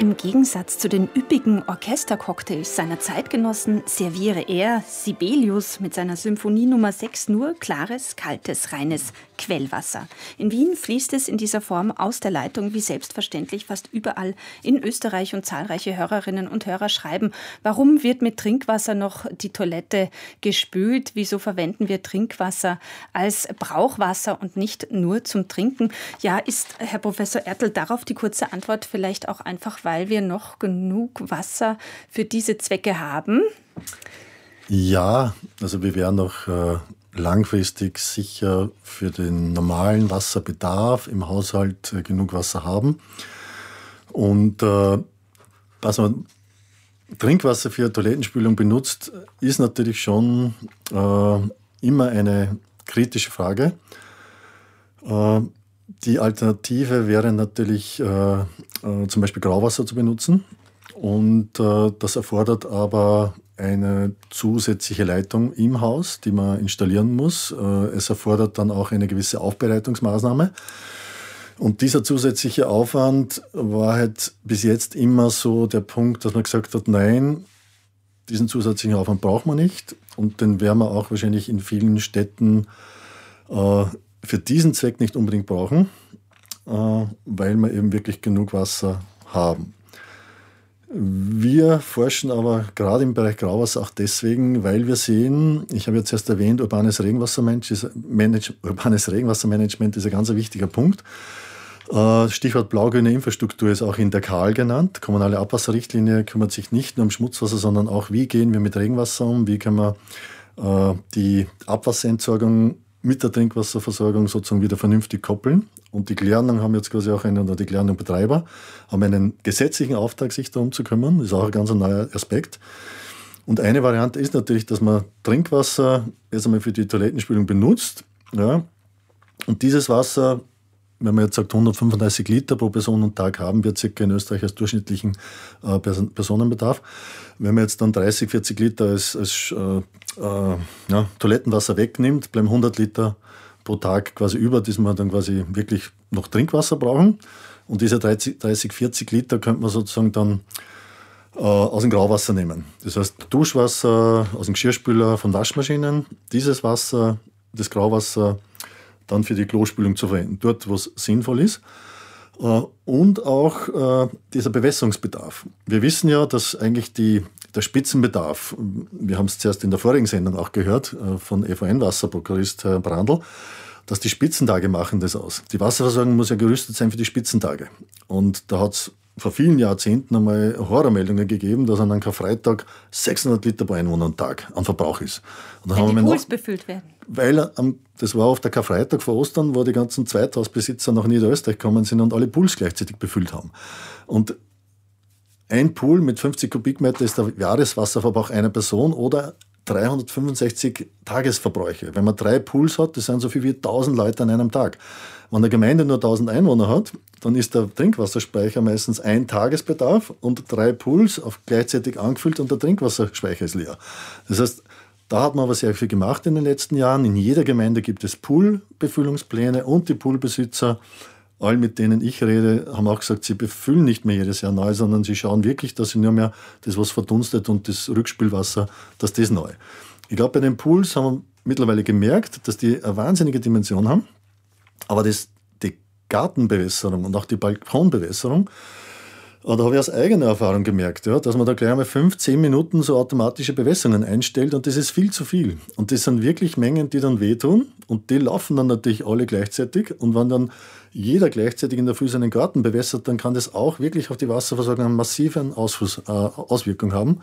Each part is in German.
Im Gegensatz zu den üppigen Orchestercocktails seiner Zeitgenossen serviere er, Sibelius, mit seiner Symphonie Nummer 6 nur klares, kaltes, reines Quellwasser. In Wien fließt es in dieser Form aus der Leitung wie selbstverständlich fast überall in Österreich, und zahlreiche Hörerinnen und Hörer schreiben, warum wird mit Trinkwasser noch die Toilette gespült? Wieso verwenden wir Trinkwasser als Brauchwasser und nicht nur zum Trinken? Ja, ist, Herr Professor Ertl, darauf die kurze Antwort vielleicht auch einfach, weil wir noch genug Wasser für diese Zwecke haben? Ja, also wir werden auch langfristig sicher für den normalen Wasserbedarf im Haushalt genug Wasser haben. Und was man Trinkwasser für Toilettenspülung benutzt, ist natürlich schon immer eine kritische Frage. Die Alternative wäre natürlich zum Beispiel Grauwasser zu benutzen. Und das erfordert aber eine zusätzliche Leitung im Haus, die man installieren muss. Es erfordert dann auch eine gewisse Aufbereitungsmaßnahme. Und dieser zusätzliche Aufwand war halt bis jetzt immer so der Punkt, dass man gesagt hat, nein, diesen zusätzlichen Aufwand braucht man nicht. Und den werden wir auch wahrscheinlich in vielen Städten für diesen Zweck nicht unbedingt brauchen, weil wir eben wirklich genug Wasser haben. Wir forschen aber gerade im Bereich Grauwasser auch deswegen, weil wir sehen, ich habe jetzt erst erwähnt, urbanes Regenwassermanagement ist ein ganz wichtiger Punkt. Stichwort blau-grüne Infrastruktur ist auch in der KAL genannt. Kommunale Abwasserrichtlinie kümmert sich nicht nur um Schmutzwasser, sondern auch, wie gehen wir mit Regenwasser um, wie können wir die Abwasserentsorgung mit der Trinkwasserversorgung sozusagen wieder vernünftig koppeln. Und die Kläranlagen haben jetzt quasi auch die Kläranlagenbetreiber haben einen gesetzlichen Auftrag, sich darum zu kümmern. Das ist auch ein ganz neuer Aspekt. Und eine Variante ist natürlich, dass man Trinkwasser erst einmal für die Toilettenspülung benutzt. Ja. Und dieses Wasser, wenn man jetzt sagt 135 Liter pro Person und Tag haben wir circa in Österreich als durchschnittlichen Personenbedarf. Wenn man jetzt dann 30, 40 Liter als Toilettenwasser wegnimmt, bleiben 100 Liter pro Tag quasi über, die wir dann quasi wirklich noch Trinkwasser brauchen. Und diese 30, 40 Liter könnte man sozusagen dann aus dem Grauwasser nehmen. Das heißt Duschwasser, aus dem Geschirrspüler, von Waschmaschinen, dieses Wasser, das Grauwasser, dann für die Klospülung zu verwenden, dort wo es sinnvoll ist. Und auch dieser Bewässerungsbedarf. Wir wissen ja, dass eigentlich der Spitzenbedarf, wir haben es zuerst in der vorigen Sendung auch gehört, von EVN-Wasserprokurist Herr Brandl, dass die Spitzentage machen das aus. Die Wasserversorgung muss ja gerüstet sein für die Spitzentage. Und da hat es vor vielen Jahrzehnten einmal Horrormeldungen gegeben, dass an einem Karfreitag 600 Liter pro Einwohner am Tag an Verbrauch ist. Und dann wenn die Pools befüllt werden. Weil das war auf der Karfreitag vor Ostern, wo die ganzen Zweithausbesitzer nach Niederösterreich gekommen sind und alle Pools gleichzeitig befüllt haben. Und ein Pool mit 50 Kubikmeter ist der Jahreswasserverbrauch einer Person oder 365 Tagesverbräuche. Wenn man 3 Pools hat, das sind so viel wie 1000 Leute an einem Tag. Wenn eine Gemeinde nur 1000 Einwohner hat, dann ist der Trinkwasserspeicher meistens ein Tagesbedarf und 3 Pools gleichzeitig angefüllt und der Trinkwasserspeicher ist leer. Das heißt, da hat man aber sehr viel gemacht in den letzten Jahren. In jeder Gemeinde gibt es Poolbefüllungspläne und die Poolbesitzer, alle mit denen ich rede, haben auch gesagt, sie befüllen nicht mehr jedes Jahr neu, sondern sie schauen wirklich, dass sie nur mehr das, was verdunstet und das Rückspülwasser, dass das neu. Ich glaube, bei den Pools haben wir mittlerweile gemerkt, dass die eine wahnsinnige Dimension haben, aber die Gartenbewässerung und auch die Balkonbewässerung, da habe ich aus eigener Erfahrung gemerkt, ja, dass man da gleich einmal 5-10 Minuten so automatische Bewässerungen einstellt und das ist viel zu viel. Und das sind wirklich Mengen, die dann wehtun und die laufen dann natürlich alle gleichzeitig und wenn dann jeder gleichzeitig in der Früh seinen Garten bewässert, dann kann das auch wirklich auf die Wasserversorgung eine massive Auswirkung haben.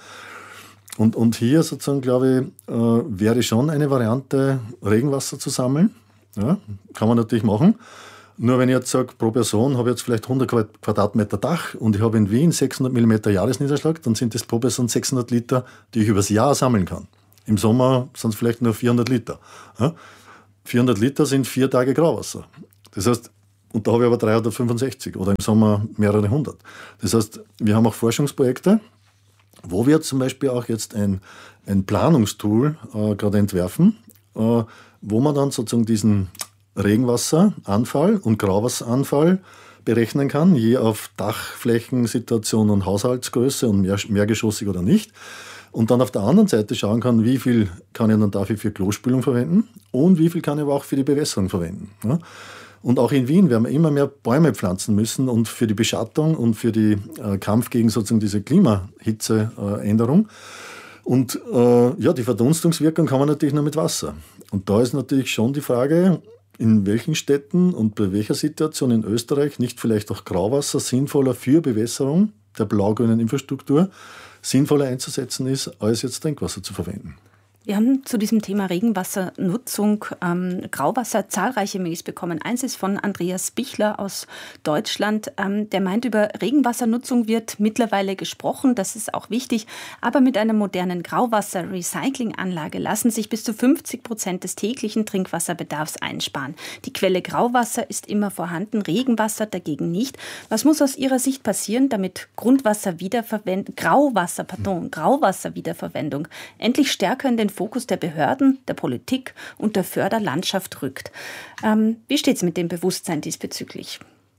Und hier sozusagen, glaube ich, wäre schon eine Variante, Regenwasser zu sammeln. Ja, kann man natürlich machen. Nur wenn ich jetzt sage, pro Person habe ich jetzt vielleicht 100 Quadratmeter Dach und ich habe in Wien 600 mm Jahresniederschlag, dann sind das pro Person 600 Liter, die ich übers Jahr sammeln kann. Im Sommer sind es vielleicht nur 400 Liter. Ja? 400 Liter sind 4 Tage Grauwasser. Das heißt, und da habe ich aber 365 oder im Sommer mehrere hundert. Das heißt, wir haben auch Forschungsprojekte, wo wir zum Beispiel auch jetzt ein Planungstool gerade entwerfen, wo man dann sozusagen diesen Regenwasseranfall und Grauwasseranfall berechnen kann, je auf Dachflächensituation und Haushaltsgröße und mehrgeschossig oder nicht. Und dann auf der anderen Seite schauen kann, wie viel kann ich dann dafür für Klospülung verwenden und wie viel kann ich aber auch für die Bewässerung verwenden. Ja? Und auch in Wien werden wir immer mehr Bäume pflanzen müssen und für die Beschattung und für den Kampf gegen sozusagen diese Klimahitzeänderung. Und die Verdunstungswirkung kann man natürlich nur mit Wasser. Und da ist natürlich schon die Frage, in welchen Städten und bei welcher Situation in Österreich nicht vielleicht auch Grauwasser sinnvoller für Bewässerung der blau-grünen Infrastruktur sinnvoller einzusetzen ist, als jetzt Trinkwasser zu verwenden. Wir haben zu diesem Thema Regenwassernutzung, Grauwasser zahlreiche Mails bekommen. Eins ist von Andreas Bichler aus Deutschland. Der meint, über Regenwassernutzung wird mittlerweile gesprochen, das ist auch wichtig. Aber mit einer modernen Grauwasser-Recyclinganlage lassen sich bis zu 50% des täglichen Trinkwasserbedarfs einsparen. Die Quelle Grauwasser ist immer vorhanden, Regenwasser dagegen nicht. Was muss aus Ihrer Sicht passieren, damit Grauwasserwiederverwendung endlich stärker in den Fokus der Behörden, der Politik und der Förderlandschaft rückt? Wie steht es mit dem Bewusstsein diesbezüglich?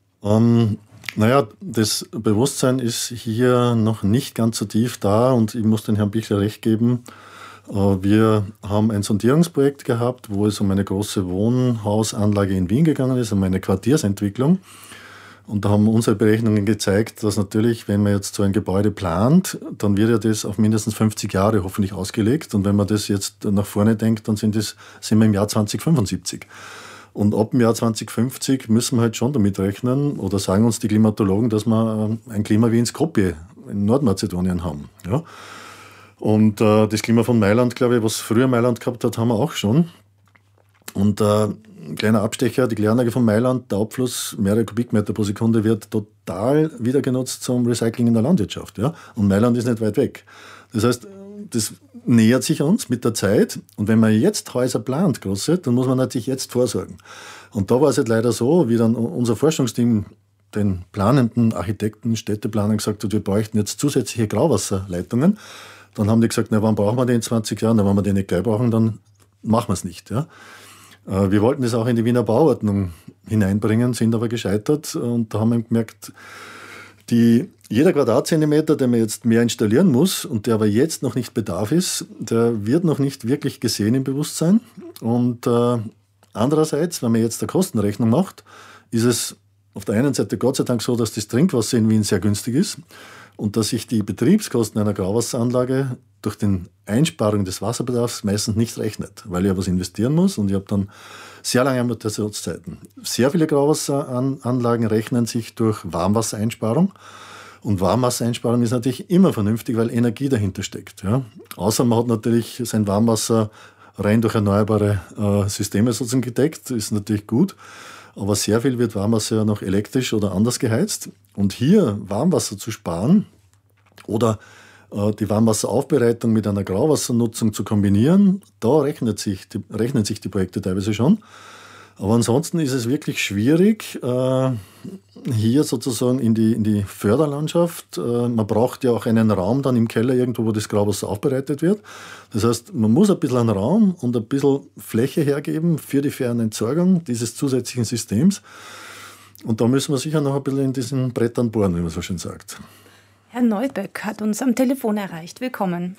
Das Bewusstsein ist hier noch nicht ganz so tief da und ich muss den Herrn Bichler recht geben. Wir haben ein Sondierungsprojekt gehabt, wo es um eine große Wohnhausanlage in Wien gegangen ist, um eine Quartiersentwicklung. Und da haben unsere Berechnungen gezeigt, dass natürlich, wenn man jetzt so ein Gebäude plant, dann wird ja das auf mindestens 50 Jahre hoffentlich ausgelegt. Und wenn man das jetzt nach vorne denkt, dann sind wir im Jahr 2075. Und ab dem Jahr 2050 müssen wir halt schon damit rechnen, oder sagen uns die Klimatologen, dass wir ein Klima wie in Skopje in Nordmazedonien haben. Ja? Und das Klima von Mailand, glaube ich, was früher Mailand gehabt hat, haben wir auch schon. Und kleiner Abstecher, die Kläranlage von Mailand, der Abfluss, mehrere Kubikmeter pro Sekunde, wird total wieder genutzt zum Recycling in der Landwirtschaft. Ja? Und Mailand ist nicht weit weg. Das heißt, das nähert sich uns mit der Zeit. Und wenn man jetzt Häuser plant, große, dann muss man natürlich jetzt vorsorgen. Und da war es halt leider so, wie dann unser Forschungsteam den planenden Architekten, Städteplanern gesagt hat, wir bräuchten jetzt zusätzliche Grauwasserleitungen. Dann haben die gesagt, na, wann brauchen wir die in 20 Jahren? Na, wenn wir die nicht gleich brauchen, dann machen wir es nicht. Ja? Wir wollten das auch in die Wiener Bauordnung hineinbringen, sind aber gescheitert und da haben wir gemerkt, jeder Quadratzentimeter, den man jetzt mehr installieren muss und der aber jetzt noch nicht Bedarf ist, der wird noch nicht wirklich gesehen im Bewusstsein. Und andererseits, wenn man jetzt eine Kostenrechnung macht, ist es auf der einen Seite Gott sei Dank so, dass das Trinkwasser in Wien sehr günstig ist und dass sich die Betriebskosten einer Grauwasseranlage durch die Einsparung des Wasserbedarfs meistens nicht rechnet, weil ich ja was investieren muss und ich habe dann sehr lange Amortisationszeiten. Sehr viele Grauwasseranlagen rechnen sich durch Warmwassereinsparung und Warmwassereinsparung ist natürlich immer vernünftig, weil Energie dahinter steckt. Ja. Außer man hat natürlich sein Warmwasser rein durch erneuerbare Systeme sozusagen gedeckt, ist natürlich gut, aber sehr viel wird Warmwasser ja noch elektrisch oder anders geheizt und hier Warmwasser zu sparen oder die Warmwasseraufbereitung mit einer Grauwassernutzung zu kombinieren, da rechnen sich die Projekte teilweise schon. Aber ansonsten ist es wirklich schwierig, hier sozusagen in die Förderlandschaft. Man braucht ja auch einen Raum dann im Keller irgendwo, wo das Grauwasser aufbereitet wird. Das heißt, man muss ein bisschen einen Raum und ein bisschen Fläche hergeben für die fairen Entsorgung dieses zusätzlichen Systems. Und da müssen wir sicher noch ein bisschen in diesen Brettern bohren, wie man so schön sagt. Herr Neuböck hat uns am Telefon erreicht. Willkommen.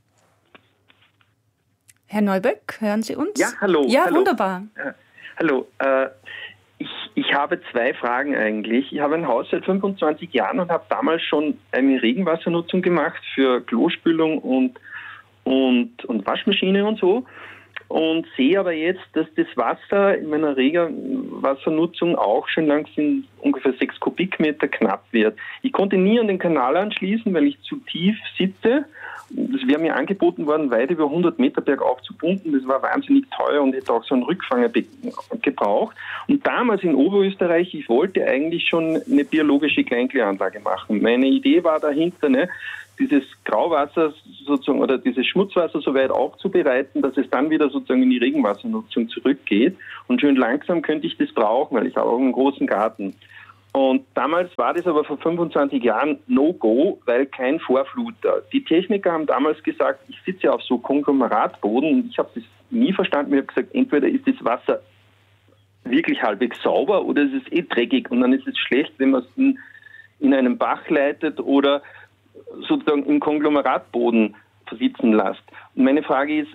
Herr Neuböck, hören Sie uns? Ja, hallo. Ja, hallo. Wunderbar. Hallo. Ich habe zwei Fragen eigentlich. Ich habe ein Haus seit 25 Jahren und habe damals schon eine Regenwassernutzung gemacht für Klospülung und Waschmaschine und so. Und sehe aber jetzt, dass das Wasser in meiner Regenwassernutzung auch schon langsam ungefähr 6 Kubikmeter knapp wird. Ich konnte nie an den Kanal anschließen, weil ich zu tief sitze. Das wäre mir angeboten worden, weit über 100 Meter bergauf zu pumpen. Das war wahnsinnig teuer und hätte auch so ein Rückfangerbecken gebraucht. Und damals in Oberösterreich, ich wollte eigentlich schon eine biologische Kleinkläranlage machen. Meine Idee war dahinter, dieses Grauwasser sozusagen oder dieses Schmutzwasser so weit aufzubereiten, dass es dann wieder sozusagen in die Regenwassernutzung zurückgeht. Und schön langsam könnte ich das brauchen, weil ich habe auch einen großen Garten. Und damals war das aber vor 25 Jahren No-Go, weil kein Vorfluter. Die Techniker haben damals gesagt, ich sitze ja auf so Konglomeratboden und ich habe das nie verstanden. Ich habe gesagt, entweder ist das Wasser wirklich halbwegs sauber oder ist es dreckig und dann ist es schlecht, wenn man es in einen Bach leitet oder sozusagen im Konglomeratboden versitzen lässt. Und meine Frage ist,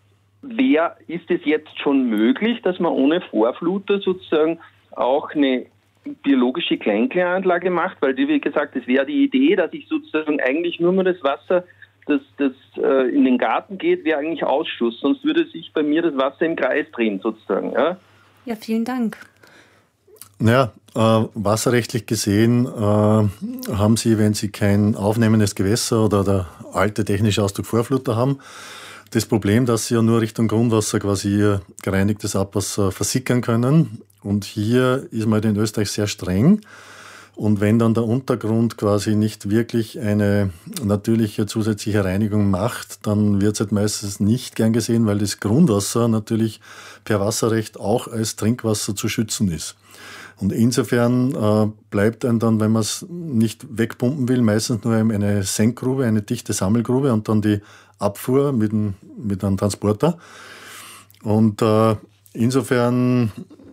ist es jetzt schon möglich, dass man ohne Vorfluter sozusagen auch eine biologische Kleinkläranlage macht? Weil, wie gesagt, das wäre die Idee, dass ich sozusagen eigentlich nur mehr das Wasser, das in den Garten geht, wäre eigentlich Ausschuss. Sonst würde sich bei mir das Wasser im Kreis drehen sozusagen. Ja, vielen Dank. Naja, wasserrechtlich gesehen haben Sie, wenn Sie kein aufnehmendes Gewässer oder der alte technische Ausdruck Vorfluter haben, das Problem, dass Sie ja nur Richtung Grundwasser quasi Ihr gereinigtes Abwasser versickern können. Und hier ist man in Österreich sehr streng. Und wenn dann der Untergrund quasi nicht wirklich eine natürliche zusätzliche Reinigung macht, dann wird es halt meistens nicht gern gesehen, weil das Grundwasser natürlich per Wasserrecht auch als Trinkwasser zu schützen ist. Und insofern bleibt einem dann, wenn man es nicht wegpumpen will, meistens nur eine Senkgrube, eine dichte Sammelgrube und dann die Abfuhr mit einem Transporter. Und insofern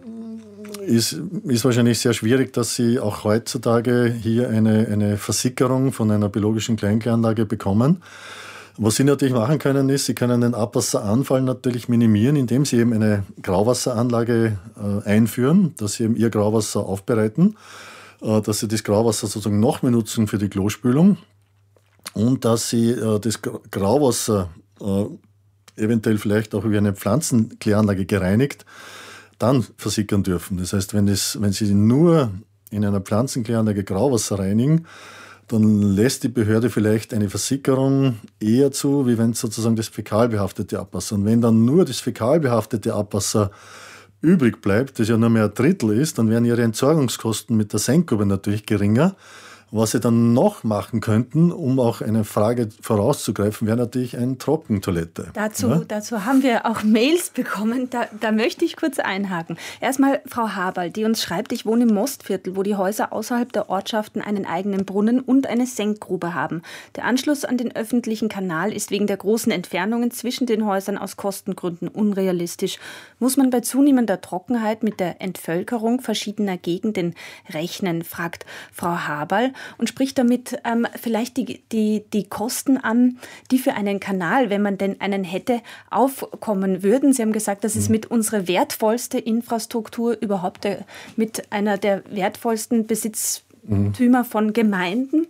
ist wahrscheinlich sehr schwierig, dass Sie auch heutzutage hier eine Versickerung von einer biologischen Kleinkläranlage bekommen. Was Sie natürlich machen können, ist, Sie können den Abwasseranfall natürlich minimieren, indem Sie eben eine Grauwasseranlage einführen, dass Sie eben Ihr Grauwasser aufbereiten, dass Sie das Grauwasser sozusagen noch mehr nutzen für die Klospülung und dass Sie das Grauwasser eventuell vielleicht auch über eine Pflanzenkläranlage gereinigt dann versickern dürfen. Das heißt, wenn Sie nur in einer Pflanzenkläranlage Grauwasser reinigen, dann lässt die Behörde vielleicht eine Versickerung eher zu, wie wenn sozusagen das fäkalbehaftete Abwasser. Und wenn dann nur das fäkalbehaftete Abwasser übrig bleibt, das ja nur mehr ein Drittel ist, dann werden Ihre Entsorgungskosten mit der Senkgrube natürlich geringer. Was Sie dann noch machen könnten, um auch eine Frage vorauszugreifen, wäre natürlich eine Trockentoilette. Dazu haben wir auch Mails bekommen. Da möchte ich kurz einhaken. Erstmal Frau Haberl, die uns schreibt, ich wohne im Mostviertel, wo die Häuser außerhalb der Ortschaften einen eigenen Brunnen und eine Senkgrube haben. Der Anschluss an den öffentlichen Kanal ist wegen der großen Entfernungen zwischen den Häusern aus Kostengründen unrealistisch. Muss man bei zunehmender Trockenheit mit der Entvölkerung verschiedener Gegenden rechnen, fragt Frau Haberl. Und spricht damit vielleicht die Kosten an, die für einen Kanal, wenn man denn einen hätte, aufkommen würden. Sie haben gesagt, das ist mit unsere wertvollste Infrastruktur überhaupt, mit einer der wertvollsten Besitztümer von Gemeinden.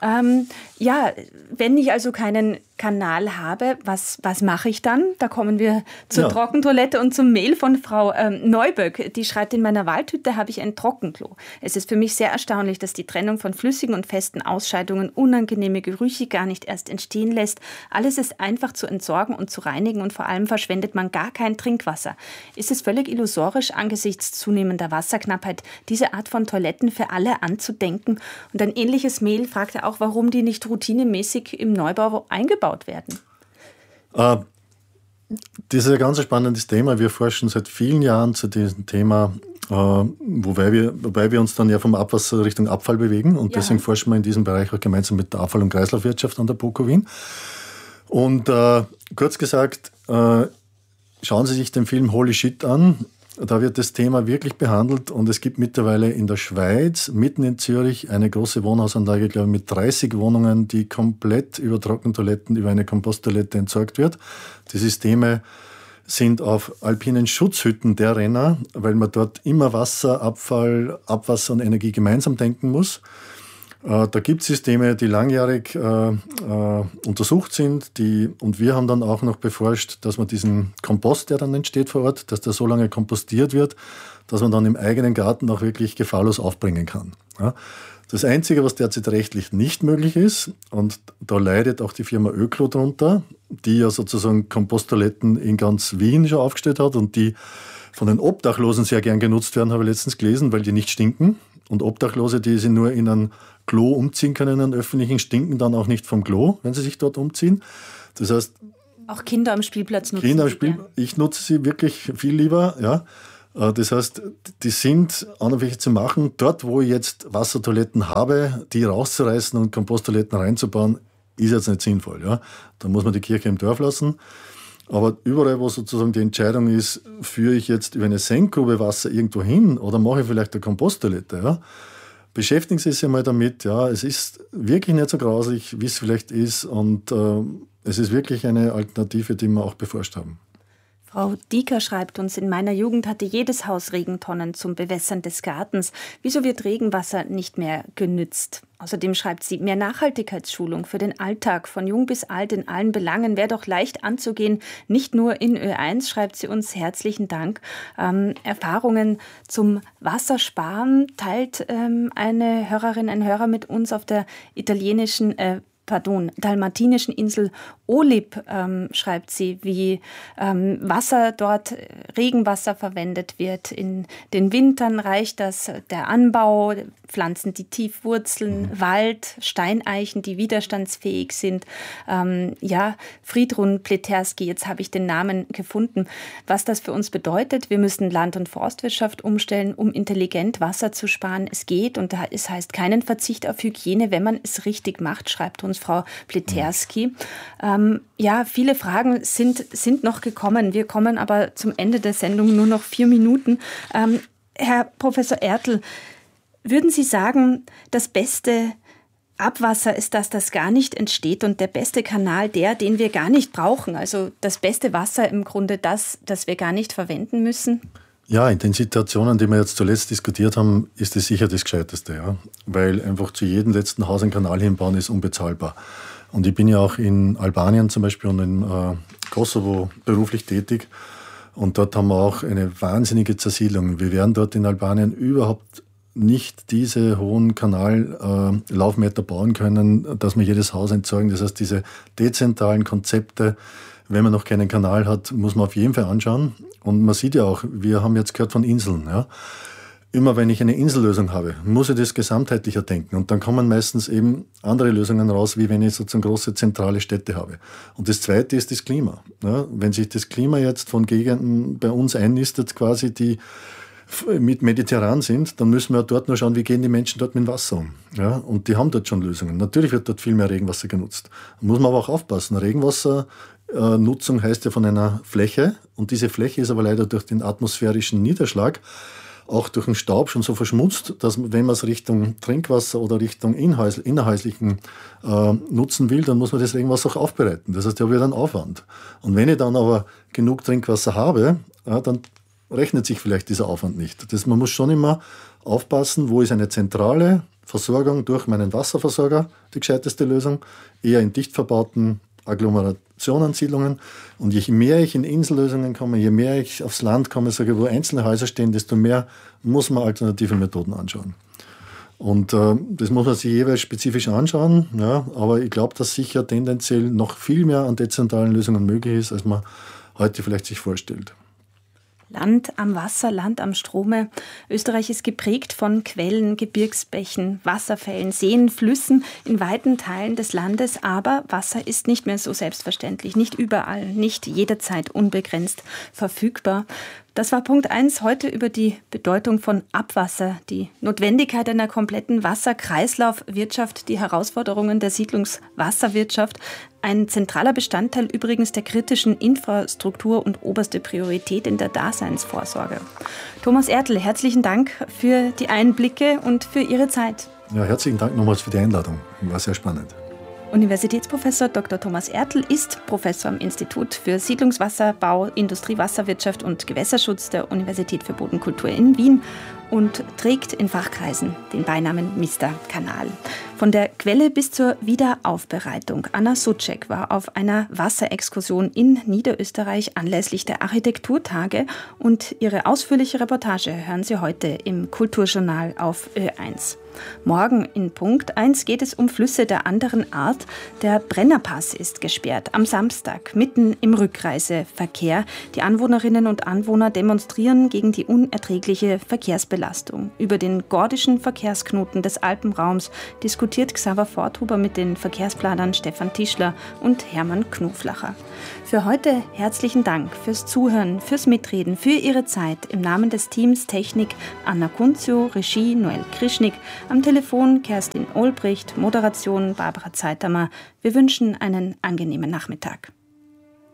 Wenn ich also keinen Kanal habe, was mache ich dann? Da kommen wir zur Trockentoilette und zum Mail von Frau Neuböck. Die schreibt, in meiner Waldhütte habe ich ein Trockenklo. Es ist für mich sehr erstaunlich, dass die Trennung von flüssigen und festen Ausscheidungen unangenehme Gerüche gar nicht erst entstehen lässt. Alles ist einfach zu entsorgen und zu reinigen und vor allem verschwendet man gar kein Trinkwasser. Ist es völlig illusorisch, angesichts zunehmender Wasserknappheit diese Art von Toiletten für alle anzudenken? Und ein ähnliches Mail fragte auch, warum die nicht routinemäßig im Neubau eingebaut werden. Das ist ein ganz spannendes Thema. Wir forschen seit vielen Jahren zu diesem Thema, wobei wir uns dann ja vom Abwasser Richtung Abfall bewegen. Und deswegen forschen wir in diesem Bereich auch gemeinsam mit der Abfall- und Kreislaufwirtschaft an der BOKU Wien. Und kurz gesagt, schauen Sie sich den Film Holy Shit an. Da wird das Thema wirklich behandelt und es gibt mittlerweile in der Schweiz, mitten in Zürich, eine große Wohnhausanlage, glaube ich, mit 30 Wohnungen, die komplett über Trockentoiletten, über eine Komposttoilette entsorgt wird. Die Systeme sind auf alpinen Schutzhütten der Renner, weil man dort immer Wasser, Abfall, Abwasser und Energie gemeinsam denken muss. Da gibt es Systeme, die langjährig untersucht sind, und wir haben dann auch noch beforscht, dass man diesen Kompost, der dann entsteht vor Ort, dass der so lange kompostiert wird, dass man dann im eigenen Garten auch wirklich gefahrlos aufbringen kann. Ja. Das Einzige, was derzeit rechtlich nicht möglich ist, und da leidet auch die Firma Öklo drunter, die ja sozusagen Komposttoiletten in ganz Wien schon aufgestellt hat und die von den Obdachlosen sehr gern genutzt werden, habe ich letztens gelesen, weil die nicht stinken. Und Obdachlose, die sich nur in ein Klo umziehen können, in einem öffentlichen, stinken dann auch nicht vom Klo, wenn sie sich dort umziehen. Das heißt, auch Kinder am Spielplatz nutzen. Ich nutze sie wirklich viel lieber. Ja. Das heißt, die sind an und für sich zu machen. Dort, wo ich jetzt Wassertoiletten habe, die rauszureißen und Komposttoiletten reinzubauen, ist jetzt nicht sinnvoll. Ja. Da muss man die Kirche im Dorf lassen. Aber überall, wo sozusagen die Entscheidung ist, führe ich jetzt über eine Senkgrube Wasser irgendwo hin oder mache ich vielleicht eine Komposttoilette, ja? Beschäftigen Sie sich einmal damit, ja, es ist wirklich nicht so grausig, wie es vielleicht ist, und es ist wirklich eine Alternative, die wir auch beforscht haben. Frau Dieker schreibt uns, in meiner Jugend hatte jedes Haus Regentonnen zum Bewässern des Gartens. Wieso wird Regenwasser nicht mehr genützt? Außerdem schreibt sie, mehr Nachhaltigkeitsschulung für den Alltag, von jung bis alt in allen Belangen, wäre doch leicht anzugehen, nicht nur in Ö1, schreibt sie uns, herzlichen Dank. Erfahrungen zum Wassersparen teilt eine Hörerin, ein Hörer mit uns auf der dalmatinischen Insel Olip, schreibt sie, wie Wasser dort, Regenwasser verwendet wird. In den Wintern reicht das, der Anbau, Pflanzen, die tief wurzeln, Wald, Steineichen, die widerstandsfähig sind. Friedrun Pleterski, jetzt habe ich den Namen gefunden, was das für uns bedeutet. Wir müssen Land- und Forstwirtschaft umstellen, um intelligent Wasser zu sparen. Es geht, und es heißt keinen Verzicht auf Hygiene, wenn man es richtig macht, schreibt uns Frau Pleterski. Viele Fragen sind noch gekommen. Wir kommen aber zum Ende der Sendung, nur noch 4 Minuten. Herr Professor Ertl, würden Sie sagen, das beste Abwasser ist das gar nicht entsteht, und der beste Kanal den wir gar nicht brauchen? Also das beste Wasser im Grunde das wir gar nicht verwenden müssen? Ja, in den Situationen, die wir jetzt zuletzt diskutiert haben, ist es sicher das Gescheiteste. Ja? Weil einfach zu jedem letzten Haus einen Kanal hinbauen ist unbezahlbar. Und ich bin ja auch in Albanien zum Beispiel und in Kosovo beruflich tätig. Und dort haben wir auch eine wahnsinnige Zersiedlung. Wir werden dort in Albanien überhaupt nicht diese hohen Kanallaufmeter bauen können, dass wir jedes Haus entsorgen. Das heißt, diese dezentralen Konzepte, wenn man noch keinen Kanal hat, muss man auf jeden Fall anschauen. Und man sieht ja auch, wir haben jetzt gehört von Inseln. Ja. Immer wenn ich eine Insellösung habe, muss ich das gesamtheitlicher denken. Und dann kommen meistens eben andere Lösungen raus, wie wenn ich sozusagen große zentrale Städte habe. Und das Zweite ist das Klima. Ja. Wenn sich das Klima jetzt von Gegenden bei uns einnistet, quasi die mit mediterran sind, dann müssen wir dort nur schauen, wie gehen die Menschen dort mit dem Wasser um. Ja, und die haben dort schon Lösungen. Natürlich wird dort viel mehr Regenwasser genutzt. Da muss man aber auch aufpassen. Regenwassernutzung heißt ja von einer Fläche, und diese Fläche ist aber leider durch den atmosphärischen Niederschlag, auch durch den Staub schon so verschmutzt, dass wenn man es Richtung Trinkwasser oder Richtung innerhäuslichen nutzen will, dann muss man das Regenwasser auch aufbereiten. Das heißt, da wird ein Aufwand. Und wenn ich dann aber genug Trinkwasser habe, dann rechnet sich vielleicht dieser Aufwand nicht. Man muss schon immer aufpassen, wo ist eine zentrale Versorgung durch meinen Wasserversorger die gescheiteste Lösung, eher in dicht verbauten Agglomerationen, Siedlungen. Und je mehr ich in Insellösungen komme, je mehr ich aufs Land komme, wo einzelne Häuser stehen, desto mehr muss man alternative Methoden anschauen. Und das muss man sich jeweils spezifisch anschauen. Ja, aber ich glaube, dass sicher tendenziell noch viel mehr an dezentralen Lösungen möglich ist, als man heute vielleicht sich vorstellt. Land am Wasser, Land am Strome. Österreich ist geprägt von Quellen, Gebirgsbächen, Wasserfällen, Seen, Flüssen in weiten Teilen des Landes. Aber Wasser ist nicht mehr so selbstverständlich, nicht überall, nicht jederzeit unbegrenzt verfügbar. Das war Punkt 1 heute über die Bedeutung von Abwasser, die Notwendigkeit einer kompletten Wasserkreislaufwirtschaft, die Herausforderungen der Siedlungswasserwirtschaft. Ein zentraler Bestandteil übrigens der kritischen Infrastruktur und oberste Priorität in der Daseinsvorsorge. Thomas Ertl, herzlichen Dank für die Einblicke und für Ihre Zeit. Ja, herzlichen Dank nochmals für die Einladung. War sehr spannend. Universitätsprofessor Dr. Thomas Ertl ist Professor am Institut für Siedlungswasserbau, Industriewasserwirtschaft und Gewässerschutz der Universität für Bodenkultur in Wien und trägt in Fachkreisen den Beinamen Mr. Kanal. Von der Quelle bis zur Wiederaufbereitung. Anna Suchek war auf einer Wasserexkursion in Niederösterreich anlässlich der Architekturtage, und ihre ausführliche Reportage hören Sie heute im Kulturjournal auf Ö1. Morgen in Punkt 1 geht es um Flüsse der anderen Art. Der Brennerpass ist gesperrt am Samstag, mitten im Rückreiseverkehr. Die Anwohnerinnen und Anwohner demonstrieren gegen die unerträgliche Verkehrsbelastung. Über den gordischen Verkehrsknoten des Alpenraums diskutiert Xaver Forthuber mit den Verkehrsplanern Stefan Tischler und Hermann Knoflacher. Für heute herzlichen Dank fürs Zuhören, fürs Mitreden, für Ihre Zeit. Im Namen des Teams Technik Anna Kunzio, Regie Noel Krischnik, am Telefon Kerstin Olbricht, Moderation Barbara Zeitamer. Wir wünschen einen angenehmen Nachmittag.